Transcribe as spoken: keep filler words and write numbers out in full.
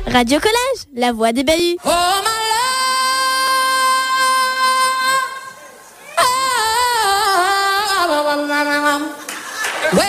Radio Collège, la voix des bahus. Oh my love, oh,